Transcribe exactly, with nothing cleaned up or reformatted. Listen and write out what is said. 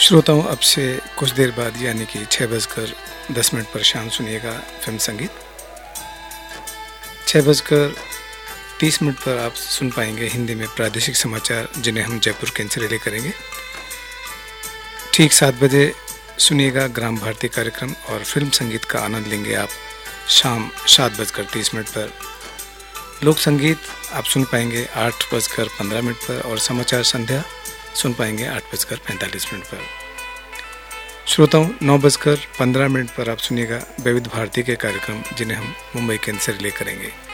श्रोताओं, अब से कुछ देर बाद यानी कि छः बजकर दस मिनट पर शाम सुनिएगा फिल्म संगीत। छः बजकर तीस मिनट पर आप सुन पाएंगे हिंदी में प्रादेशिक समाचार, जिन्हें हम जयपुर केंद्र से रिले करेंगे। ठीक सात बजे सुनिएगा ग्राम भारती कार्यक्रम और फिल्म संगीत का आनंद लेंगे आप शाम सात बजकर तीस मिनट पर। लोक संगीत आप सुन पाएंगे आठ बजकर पंद्रह मिनट पर और समाचार संध्या सुन पाएंगे आठ बजकर पैंतालीस मिनट पर। श्रोताओं, नौ बजकर पंद्रह मिनट पर आप सुनिएगा विविध भारती के कार्यक्रम, जिन्हें हम मुंबई केंद्र से रिले करेंगे।